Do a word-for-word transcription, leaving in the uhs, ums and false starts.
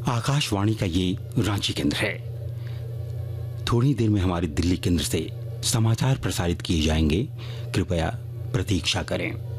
आकाशवाणी का ये रांची केंद्र है। थोड़ी देर में हमारे दिल्ली केंद्र से समाचार प्रसारित किए जाएंगे। कृपया प्रतीक्षा करें।